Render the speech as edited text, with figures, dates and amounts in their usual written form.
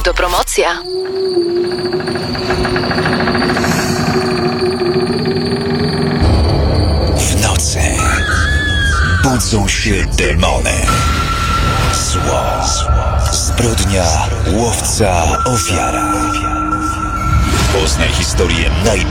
Autopromocja. W nocy budzą się demony. Zło, zbrodnia, łowca, ofiara. Poznaj historię